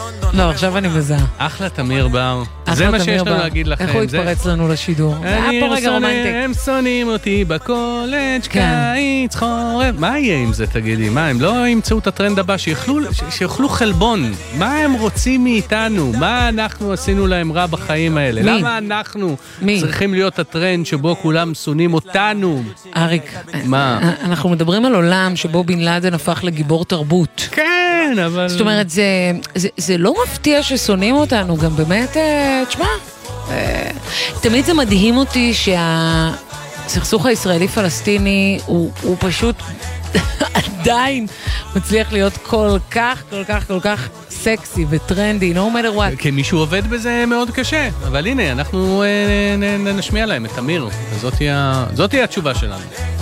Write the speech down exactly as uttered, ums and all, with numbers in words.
לא, עכשיו אני מזהה. אחלה תמיר בר. זה מה שיש לנו להגיד לכם. איך הוא התפרץ לנו לשידור? היה פה רגע רומנטי. הם שונאים אותי בקולג' קיץ חורף. מה יהיה עם זה, תגידי? מה, הם לא ימצאו את הטרנד הבא? שיאכלו חלבון. מה הם רוצים מאיתנו? מה אנחנו עשינו להם רע בחיים האלה? למה אנחנו צריכים להיות הטרנד שבו כולם שונאים אותנו? אריק, מה? אנחנו מדברים על עולם שבו בן לאדן הפך לגיבור תרבות. כן, אבל... זאת אומרת, זה, זה, זה לא מפתיע ששונאים אותנו, גם באמת, תשמע, תמיד זה מדהים אותי שהסכסוך הישראלי-פלסטיני הוא, הוא פשוט עדיין מצליח להיות כל כך, כל כך, כל כך סקסי וטרנדי, no matter what. כי מישהו עובד בזה מאוד קשה, אבל הנה, אנחנו נשמיע להם את אמיר, וזאת היא התשובה שלנו.